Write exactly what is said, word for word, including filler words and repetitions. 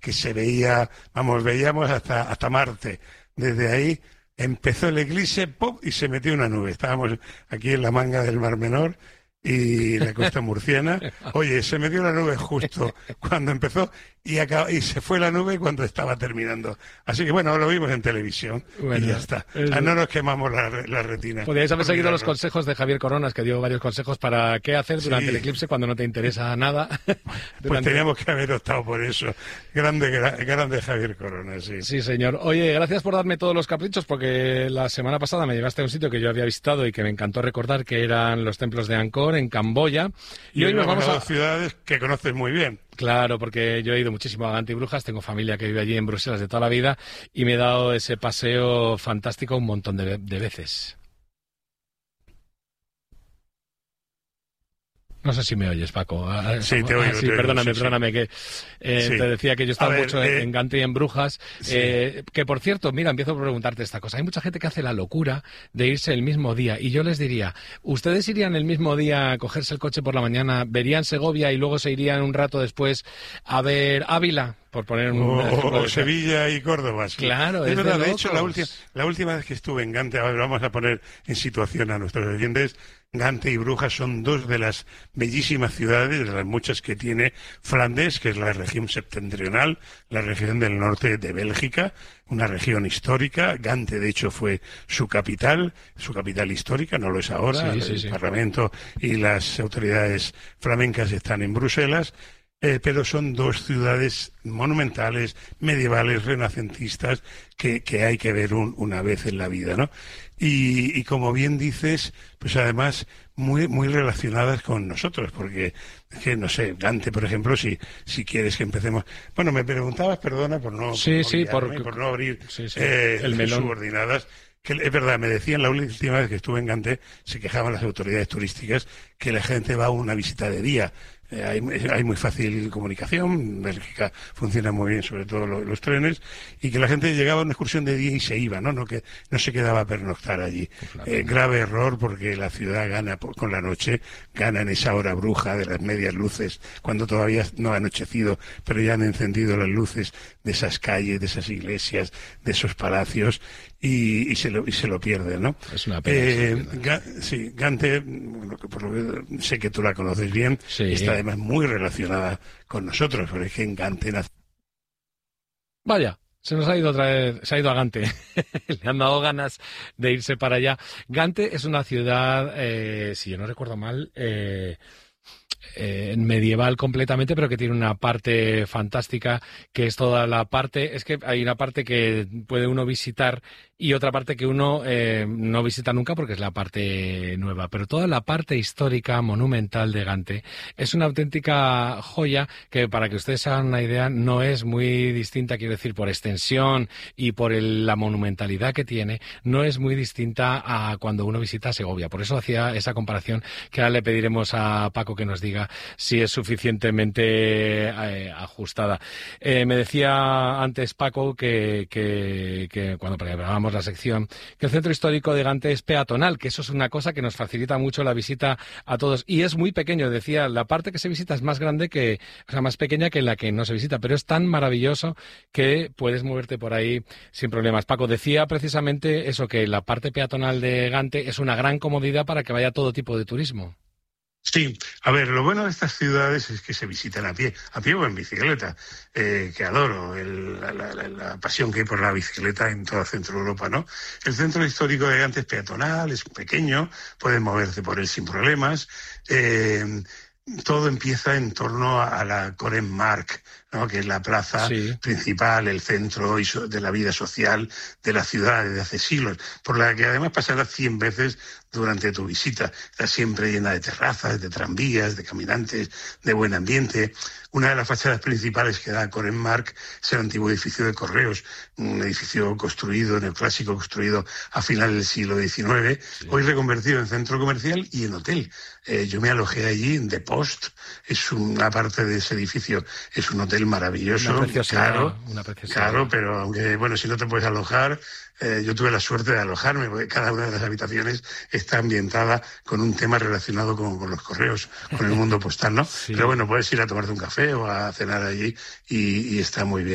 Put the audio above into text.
que se veía, vamos, veíamos hasta, hasta Marte. Desde ahí empezó el eclipse, ¡pum!, y se metió una nube. Estábamos aquí en la manga del Mar Menor y la costa murciana. Oye, se metió la nube justo cuando empezó y, acabó, y se fue la nube cuando estaba terminando. Así que bueno, lo vimos en televisión bueno, y ya está. Es... Ah, no nos quemamos la, la retina. Podríais haber seguido los consejos de Javier Coronas, que dio varios consejos para qué hacer durante sí. el eclipse cuando no te interesa nada. Pues durante... teníamos que haber optado por eso. Grande, grande Javier Coronas, sí. Sí, señor. Oye, gracias por darme todos los caprichos, porque la semana pasada me llevaste a un sitio que yo había visitado y que me encantó recordar, que eran los templos de Angkor, en Camboya. Y, y hoy nos vamos a dos ciudades que conoces muy bien. Claro, porque yo he ido muchísimo a Gante y Brujas, tengo familia que vive allí en Bruselas de toda la vida y me he dado ese paseo fantástico un montón de, de veces. No sé si me oyes, Paco. Sí, te oigo. Ah, sí, te perdóname, oigo, sí, perdóname, sí. que eh, sí. te decía que yo estaba ver, mucho eh, en Gante y en Brujas. Sí. Eh, que, por cierto, mira, empiezo a preguntarte esta cosa. Hay mucha gente que hace la locura de irse el mismo día. Y yo les diría, ¿ustedes irían el mismo día a cogerse el coche por la mañana, verían Segovia y luego se irían un rato después a ver Ávila? Por poner un o, o, o Sevilla y Córdoba. Sí. Claro, es, es verdad. De, de hecho, la última, la última vez que estuve en Gante, ahora vamos a poner en situación a nuestros oyentes, Gante y Brujas son dos de las bellísimas ciudades, de las muchas que tiene Flandes, que es la región septentrional, la región del norte de Bélgica, una región histórica. Gante, de hecho, fue su capital, su capital histórica, no lo es ahora. Sí, el sí, sí. Parlamento y las autoridades flamencas están en Bruselas. Eh, pero son dos ciudades monumentales, medievales, renacentistas, que, que hay que ver un, una vez en la vida, ¿no? Y, y como bien dices, pues además muy muy relacionadas con nosotros, porque es que, no sé, Gante, por ejemplo, si si quieres que empecemos... Bueno, me preguntabas, perdona, por no, sí, por no, sí, guiarme, por... por no abrir sí, sí. Eh, el melón. subordinadas. Que es verdad, me decían la última vez que estuve en Gante, se quejaban las autoridades turísticas que la gente va a una visita de día. Eh, hay, hay muy fácil comunicación, Bélgica funciona muy bien, sobre todo los, los trenes, y que la gente llegaba a una excursión de día y se iba, ¿no? No que no se quedaba a pernoctar allí. Claro. Eh, grave error, porque la ciudad gana por, con la noche, gana en esa hora bruja de las medias luces, cuando todavía no ha anochecido, pero ya han encendido las luces de esas calles, de esas iglesias, de esos palacios, y, y, se, lo, y se lo pierden, ¿no? Es una pena. Eh, Ga, sí, Gante, bueno, por lo que sé que tú la conoces bien, sí. Está además muy relacionada con nosotros, porque es que en Gante nace... Vaya, se nos ha ido otra vez, se ha ido a Gante. Le han dado ganas de irse para allá. Gante es una ciudad, eh, si yo no recuerdo mal, eh, eh, medieval completamente, pero que tiene una parte fantástica, que es toda la parte, es que hay una parte que puede uno visitar y otra parte que uno eh, no visita nunca porque es la parte nueva, pero toda la parte histórica, monumental de Gante es una auténtica joya que, para que ustedes hagan una idea, no es muy distinta, quiero decir, por extensión y por el, la monumentalidad que tiene, no es muy distinta a cuando uno visita Segovia. Por eso hacía esa comparación, que ahora le pediremos a Paco que nos diga si es suficientemente eh, ajustada. Eh, me decía antes Paco que, que, que cuando preparábamos la sección, que el centro histórico de Gante es peatonal, que eso es una cosa que nos facilita mucho la visita a todos, y es muy pequeño. Decía, la parte que se visita es más grande que, o sea, más pequeña que la que no se visita, pero es tan maravilloso que puedes moverte por ahí sin problemas. Paco, decía precisamente eso, que la parte peatonal de Gante es una gran comodidad para que vaya todo tipo de turismo. Sí, a ver, lo bueno de estas ciudades es que se visitan a pie, a pie o en bicicleta, eh, que adoro el, la, la, la pasión que hay por la bicicleta en toda Centro Europa, ¿no? El centro histórico de Gante es peatonal, es pequeño, puedes moverte por él sin problemas. Eh, todo empieza en torno a la Korenmark, ¿no? Que es la plaza sí. principal, el centro de la vida social de la ciudad desde hace siglos, por la que además pasarás cien veces durante tu visita. Está siempre llena de terrazas, de tranvías, de caminantes, de buen ambiente. Una de las fachadas principales que da a Korenmark es el antiguo edificio de Correos, un edificio construido, neoclásico, construido a finales del siglo diecinueve, sí. hoy reconvertido en centro comercial y en hotel. Eh, yo me alojé allí en The Post, es una parte de ese edificio, es un hotel maravilloso, una preciosidad, caro, una preciosidad. Claro, pero aunque, bueno, si no te puedes alojar, eh, yo tuve la suerte de alojarme, porque cada una de las habitaciones está ambientada con un tema relacionado con, con los correos, con el mundo postal, ¿no? Sí. Pero bueno, puedes ir a tomarte un café o a cenar allí y, y está muy bien.